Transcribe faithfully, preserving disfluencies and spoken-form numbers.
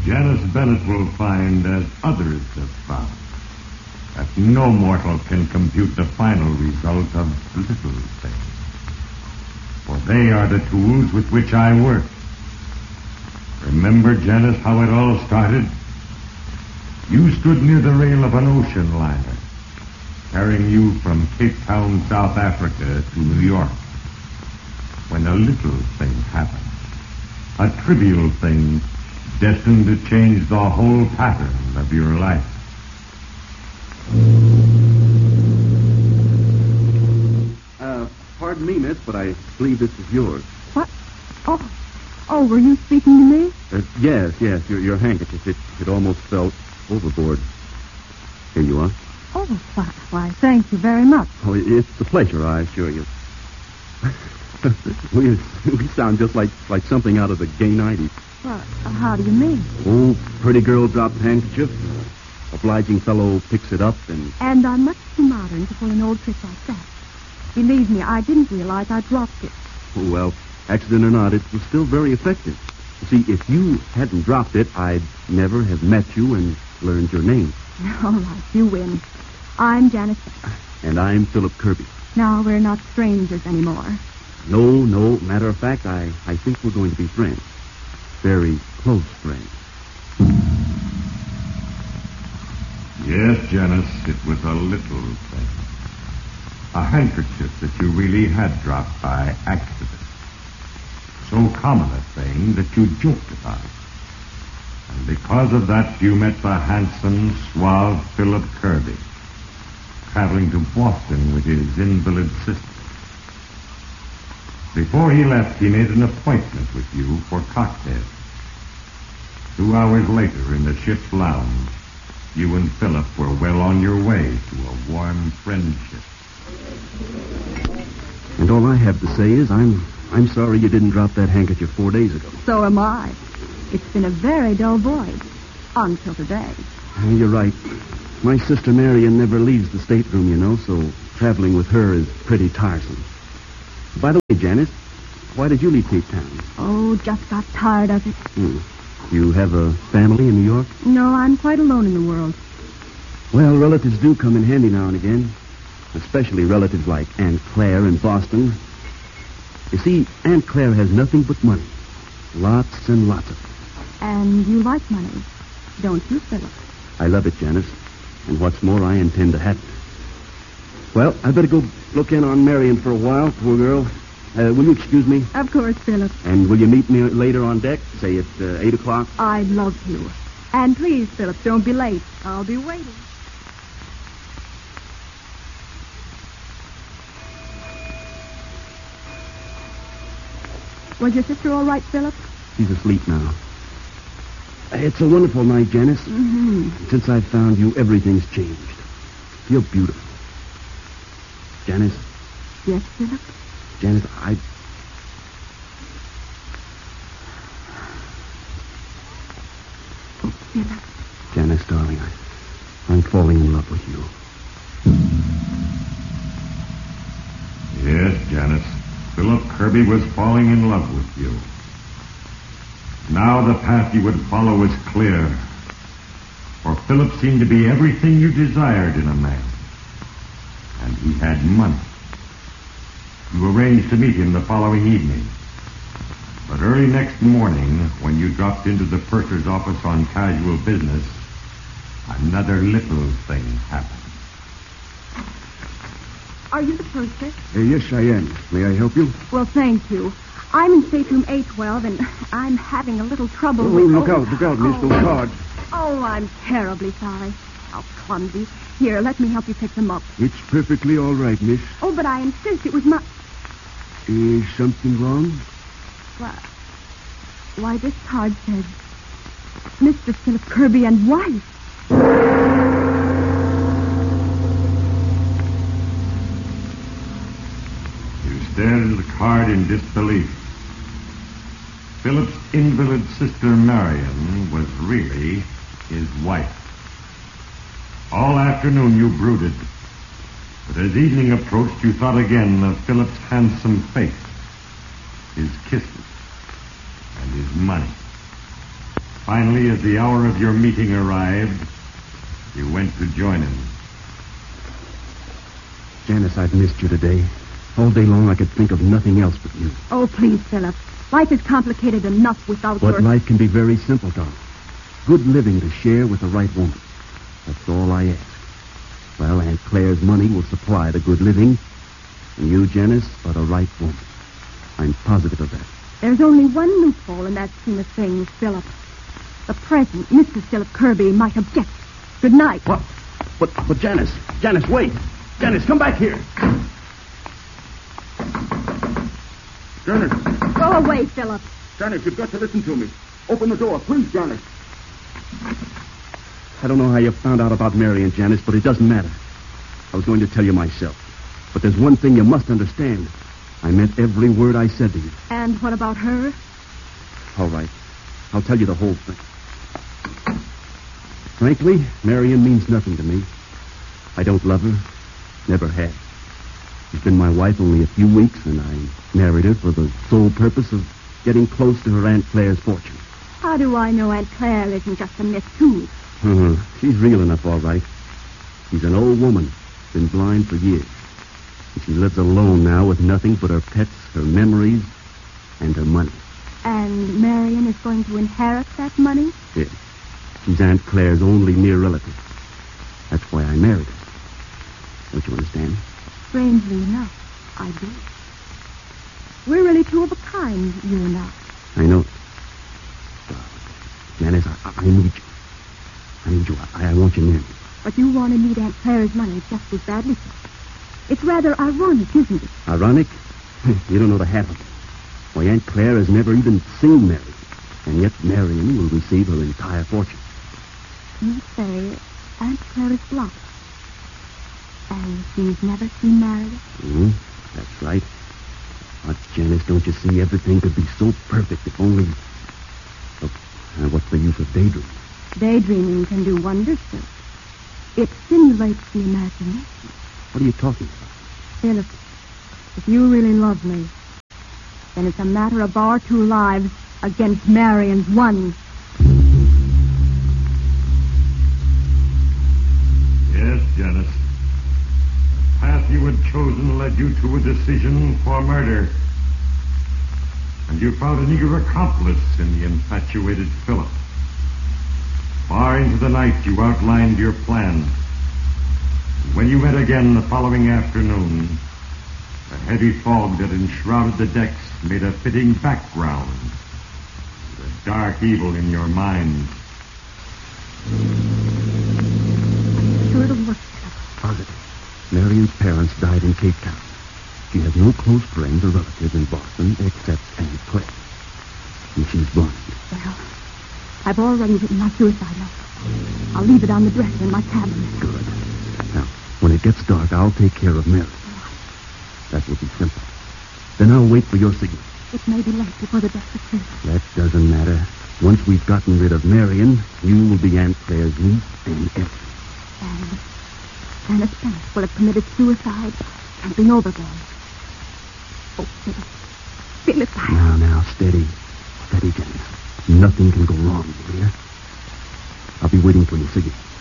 Janice Bennett will find, as others have found, that no mortal can compute the final result of little things. For they are the tools with which I work. Remember, Janice, how it all started? You stood near the rail of an ocean liner, carrying you from Cape Town, South Africa to New York, when a little thing happened. A trivial thing destined to change the whole pattern of your life. Uh, pardon me, miss, but I believe this is yours. What? Oh, oh, were you speaking to me? Uh, yes, yes, your, your handkerchief. It, it almost fell overboard. Here you are. Oh, why, why, thank you very much. Oh, it's a pleasure, I assure you. we, we sound just like, like something out of the gay nineties. Well, uh, how do you mean? Oh, pretty girl drops handkerchief. Obliging fellow picks it up and... And I'm much too modern to pull an old trick like that. Believe me, I didn't realize I dropped it. Oh, well, accident or not, it was still very effective. You see, if you hadn't dropped it, I'd never have met you and learned your name. All right, you win. I'm Janice. And I'm Philip Kirby. Now we're not strangers anymore. No, no. Matter of fact, I, I think we're going to be friends. Very close friends. Yes, Janice, it was a little thing. A handkerchief that you really had dropped by accident. So common a thing that you joked about it. And because of that, you met the handsome, suave Philip Kirby, traveling to Boston with his invalid sister. Before he left, he made an appointment with you for cocktails. Two hours later, in the ship's lounge, you and Philip were well on your way to a warm friendship. And all I have to say is I'm I'm sorry you didn't drop that handkerchief four days ago. So am I. It's been a very dull voyage. Until today. Uh, you're right. My sister Marion never leaves the stateroom, you know, so traveling with her is pretty tiresome. By the way, Janice, why did you leave Cape Town? Oh, just got tired of it. Hmm. You have a family in New York? No, I'm quite alone in the world. Well, relatives do come in handy now and again. Especially relatives like Aunt Claire in Boston. You see, Aunt Claire has nothing but money. Lots and lots of it. And you like money, don't you, Philip? I love it, Janice. And what's more, I intend to have it. Well, I better go look in on Marion for a while, poor girl. Uh, will you excuse me? Of course, Philip. And will you meet me later on deck, say at uh, eight o'clock? I'd love to. And please, Philip, don't be late. I'll be waiting. Was your sister all right, Philip? She's asleep now. It's a wonderful night, Janice. Mm-hmm. Since I've found you, everything's changed. You're beautiful. Janice? Yes, Philip? Janice, I... Oh, Philip. Janice, darling, I, I'm falling in love with you. Yes, Janice. Philip Kirby was falling in love with you. Now the path you would follow is clear. For Philip seemed to be everything you desired in a man. And he had money. You arranged to meet him the following evening. But early next morning, when you dropped into the purser's office on casual business, another little thing happened. Are you the purser? Uh, yes, I am. May I help you? Well, thank you. I'm in stateroom A twelve, and I'm having a little trouble Oh, with... look out, look out, miss, oh. those cards. Oh, I'm terribly sorry. How clumsy. Here, let me help you pick them up. It's perfectly all right, miss. Oh, but I insist it was my... Is something wrong? Why, why this card says, Mister Philip Kirby and wife. You stared at the card in disbelief. Philip's invalid sister Marion was really his wife. All afternoon you brooded. But as evening approached, you thought again of Philip's handsome face, his kisses, and his money. Finally, as the hour of your meeting arrived, you went to join him. Janice, I've missed you today. All day long I could think of nothing else but you. Oh, please, Philip. Life is complicated enough without But your... life can be very simple, darling. Good living to share with the right woman. That's all I ask. Well, Aunt Claire's money will supply the good living, and you, Janice, are the right woman. I'm positive of that. There's only one loophole in that scheme of things, Philip. The President, Mister Philip Kirby, might object. Good night. What? But, but Janice, Janice, wait. Janice, come back here. Janice, Go away, Philip. Janice, you've got to listen to me. Open the door, please, Janice. I don't know how you found out about Mary and Janice, but it doesn't matter. I was going to tell you myself. But there's one thing you must understand. I meant every word I said to you. And what about her? All right. I'll tell you the whole thing. Frankly, Marion means nothing to me. I don't love her. Never have. She's been my wife only a few weeks, and I married her for the sole purpose of getting close to her Aunt Claire's fortune. How do I know Aunt Claire isn't just a myth, too? Uh-huh. She's real enough, all right. She's an old woman, been blind for years. And she lives alone now with nothing but her pets, her memories, and her money. And Marion is going to inherit that money? Yes. She's Aunt Claire's only near relative. That's why I married her. Don't you understand? Strangely enough, I do. We're really two of a kind, you and I. I know. Uh, Janice, I, I need you. I need you. I, I want you near me. But you want to need Aunt Claire's money just as badly. It's rather ironic, isn't it? Ironic? You don't know the half of it. Why, Aunt Claire has never even seen Mary. And yet Marion will receive her entire fortune. You say Aunt Claire is blind. And she's never seen Marion? Mm-hmm. That's right. But, Janice, don't you see, everything could be so perfect if only... Oh, uh, what's the use of daydreaming? Daydreaming can do wonders, sir. It stimulates the imagination. What are you talking about? Philip, if you really love me, then it's a matter of our two lives against Marion's one. Yes, Janice. The path you had chosen led you to a decision for murder. And you found an eager accomplice in the infatuated Philip. Far into the night, you outlined your plan. And when you met again the following afternoon, the heavy fog that enshrouded the decks made a fitting background to the dark evil in your mind. Sure it'll work. Positive. Marion's parents died in Cape Town. She has no close friends or relatives in Boston except Aunt Claire. And she's blind. Well, I've already written my suicide note. I'll leave it on the dresser in my cabinet. Good. Now, when it gets dark, I'll take care of Mary. That will be simple. Then I'll wait for your signal. It may be late before the desk is cleared. That doesn't matter. Once we've gotten rid of Marion, you will be Aunt Claire's niece and everything. And Janice Bennett will have committed suicide, jumping overboard. Oh, Philip. Philip, I... Now, now, steady. Steady, Janice. Nothing can go wrong, dear. I'll be waiting for your signal.